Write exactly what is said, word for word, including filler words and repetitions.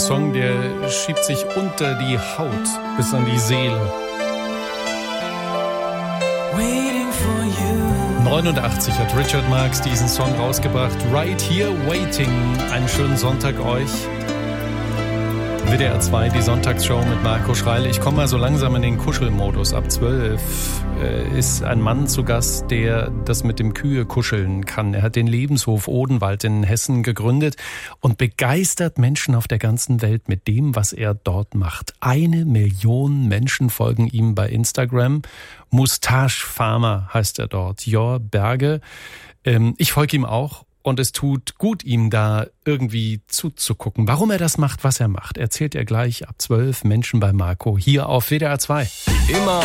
Song, der schiebt sich unter die Haut bis an die Seele. neunundachtzig hat Richard Marx diesen Song rausgebracht. Right Here Waiting. Einen schönen Sonntag euch. W D R zwei, die Sonntagsshow mit Marco Schreil. Ich komme mal so langsam in den Kuschelmodus. Ab zwölf äh, ist ein Mann zu Gast, der das mit dem Kühe kuscheln kann. Er hat den Lebenshof Odenwald in Hessen gegründet und begeistert Menschen auf der ganzen Welt mit dem, was er dort macht. Eine Million Menschen folgen ihm bei Instagram. Mustache Farmer heißt er dort. Jor Berge. Ähm, ich folge ihm auch. Und es tut gut, ihm da irgendwie zuzugucken. Warum er das macht, was er macht, erzählt er gleich ab zwölf Menschen bei Marco hier auf W D R zwei. Immer